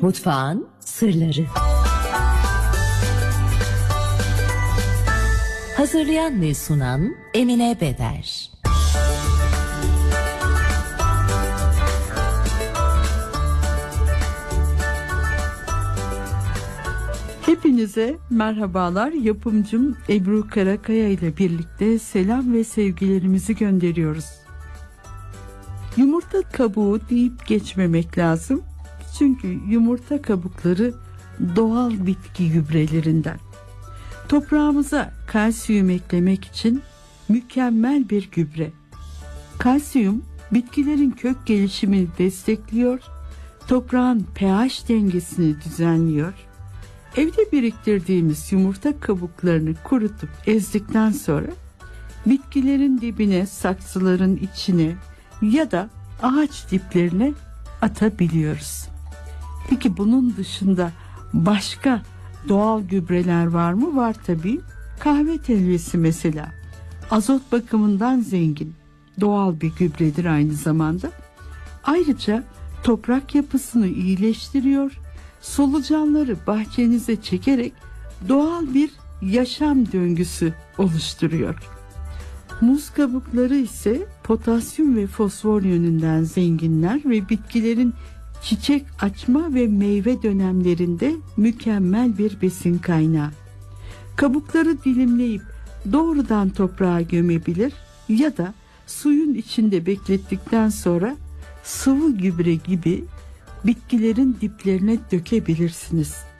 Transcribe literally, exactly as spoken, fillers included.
Mutfağın sırları. Hazırlayan ve sunan Emine Beder. Hepinize merhabalar. Yapımcım Ebru Karakaya ile birlikte selam ve sevgilerimizi gönderiyoruz. Yumurta kabuğu deyip geçmemek lazım. Çünkü yumurta kabukları doğal bitki gübrelerinden. Toprağımıza kalsiyum eklemek için mükemmel bir gübre. Kalsiyum bitkilerin kök gelişimini destekliyor, toprağın pH dengesini düzenliyor. Evde biriktirdiğimiz yumurta kabuklarını kurutup ezdikten sonra bitkilerin dibine, saksıların içine ya da ağaç diplerine atabiliyoruz. Peki bunun dışında başka doğal gübreler var mı? Var tabii. Kahve telvesi mesela. Azot bakımından zengin. Doğal bir gübredir aynı zamanda. Ayrıca toprak yapısını iyileştiriyor. Solucanları bahçenize çekerek doğal bir yaşam döngüsü oluşturuyor. Muz kabukları ise potasyum ve fosfor yönünden zenginler ve bitkilerin çiçek açma ve meyve dönemlerinde mükemmel bir besin kaynağı. Kabukları dilimleyip doğrudan toprağa gömebilir ya da suyun içinde beklettikten sonra sıvı gübre gibi bitkilerin diplerine dökebilirsiniz.